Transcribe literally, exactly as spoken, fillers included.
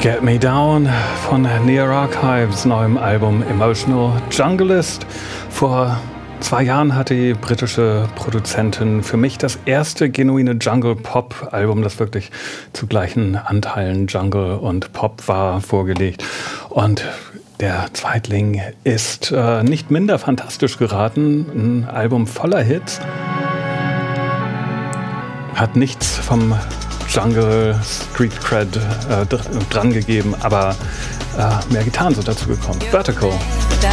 Get Me Down von Near Archives neuem Album Emotional Junglist. Vor zwei Jahren hat die britische Produzentin für mich das erste genuine Jungle-Pop-Album, das wirklich zu gleichen Anteilen Jungle und Pop war, vorgelegt. Und der Zweitling ist äh, nicht minder fantastisch geraten. Ein Album voller Hits. Hat nichts vom Jungle Street Cred äh, dr- dran gegeben, aber äh, mehr Gitarren sind dazu gekommen. Vertical. Down.